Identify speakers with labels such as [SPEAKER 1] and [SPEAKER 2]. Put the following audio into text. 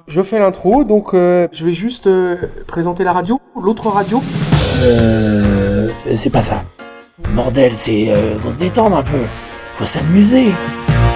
[SPEAKER 1] Je fais l'intro, donc je vais juste présenter la radio, l'autre radio.
[SPEAKER 2] C'est pas ça. Bordel, faut se détendre un peu. Faut s'amuser.